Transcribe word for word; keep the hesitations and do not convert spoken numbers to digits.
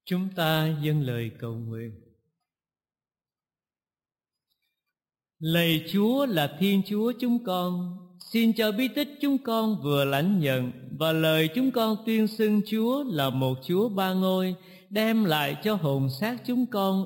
Chúng ta dâng lời cầu nguyện. Lạy Chúa là Thiên Chúa chúng con, xin cho bí tích chúng con vừa lãnh nhận và lời chúng con tuyên xưng Chúa là một Chúa ba ngôi đem lại cho hồn xác chúng con